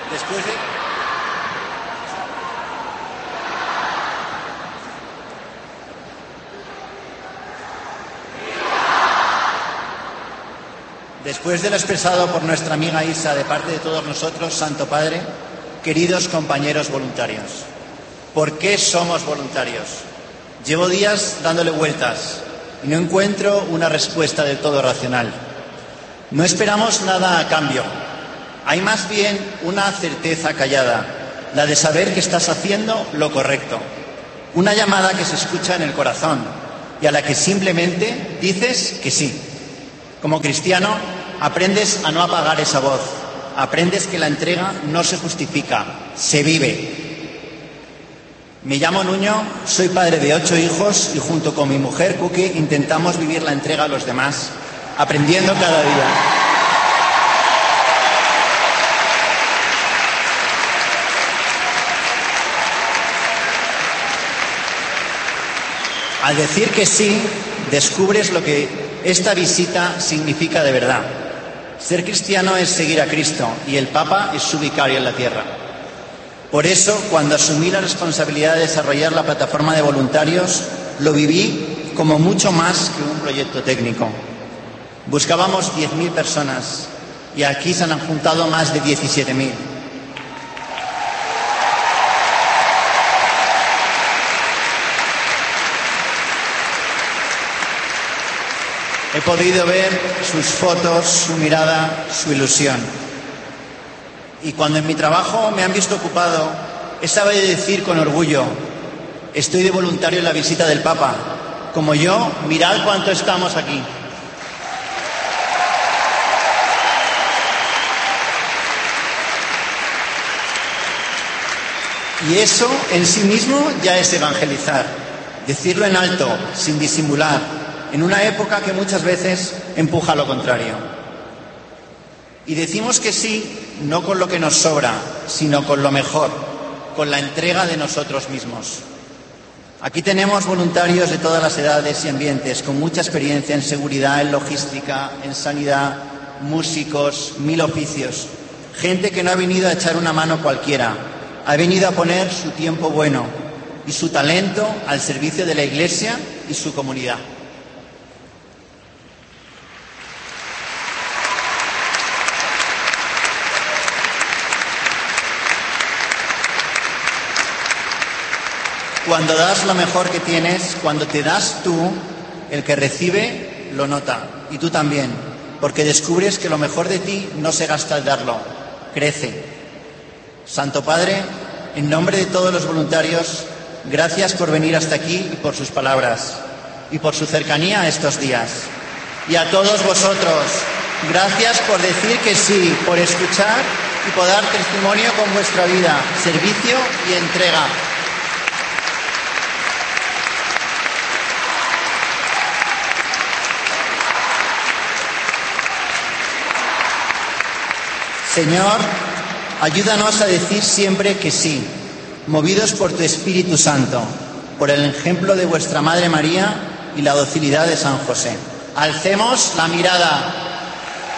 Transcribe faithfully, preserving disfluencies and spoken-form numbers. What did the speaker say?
Después de... Después de lo expresado por nuestra amiga Isa de parte de todos nosotros, Santo Padre, queridos compañeros voluntarios, ¿por qué somos voluntarios? Llevo días dándole vueltas y no encuentro una respuesta del todo racional. No esperamos nada a cambio. Hay más bien una certeza callada, la de saber que estás haciendo lo correcto. Una llamada que se escucha en el corazón y a la que simplemente dices que sí. Como cristiano, aprendes a no apagar esa voz. Aprendes que la entrega no se justifica, se vive. Me llamo Nuño, soy padre de ocho hijos y junto con mi mujer Cookie intentamos vivir la entrega a los demás, aprendiendo cada día. Al decir que sí, descubres lo que esta visita significa de verdad. Ser cristiano es seguir a Cristo y el Papa es su vicario en la tierra. Por eso, cuando asumí la responsabilidad de desarrollar la plataforma de voluntarios, lo viví como mucho más que un proyecto técnico. Buscábamos diez mil personas y aquí se han juntado más de diecisiete mil. He podido ver sus fotos, su mirada, su ilusión. Y cuando en mi trabajo me han visto ocupado, he sabido decir con orgullo, estoy de voluntario en la visita del Papa. Como yo, mirad cuánto estamos aquí. Y eso en sí mismo ya es evangelizar. Decirlo en alto, sin disimular, en una época que muchas veces empuja a lo contrario. Y decimos que sí, no con lo que nos sobra, sino con lo mejor, con la entrega de nosotros mismos. Aquí tenemos voluntarios de todas las edades y ambientes, con mucha experiencia en seguridad, en logística, en sanidad, músicos, mil oficios. Gente que no ha venido a echar una mano cualquiera, ha venido a poner su tiempo bueno y su talento al servicio de la Iglesia y su comunidad. Cuando das lo mejor que tienes, cuando te das tú, el que recibe lo nota, y tú también, porque descubres que lo mejor de ti no se gasta al darlo, crece. Santo Padre, en nombre de todos los voluntarios, gracias por venir hasta aquí y por sus palabras, y por su cercanía a estos días. Y a todos vosotros, gracias por decir que sí, por escuchar y por dar testimonio con vuestra vida, servicio y entrega. Señor, ayúdanos a decir siempre que sí, movidos por tu Espíritu Santo, por el ejemplo de vuestra Madre María y la docilidad de San José. Alcemos la mirada.